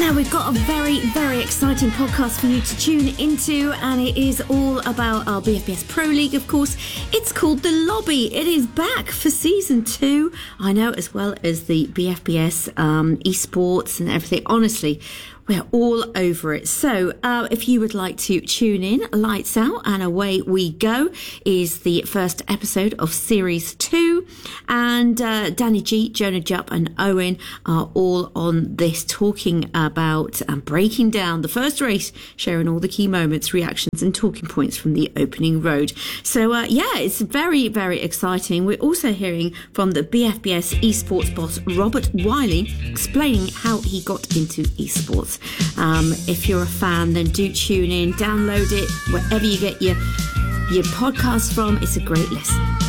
Now we've got a very, very exciting podcast for you to tune into, and it is all about our BFBS Pro League, of course. It's called The Lobby. It is back for season 2. I know, as well as the BFBS esports and everything. Honestly, we're all over it. So if you would like to tune in, lights out and away we go is the first episode of series 2. And Danny G, Jonah Jupp and Owen are all on this, talking about and breaking down the first race, sharing all the key moments, reactions and talking points from the opening road. So it's very, very exciting. We're also hearing from the BFBS esports boss Robert Wiley, explaining how he got into esports. If you're a fan, then do tune in, download it wherever you get your podcast from. It's a great listen.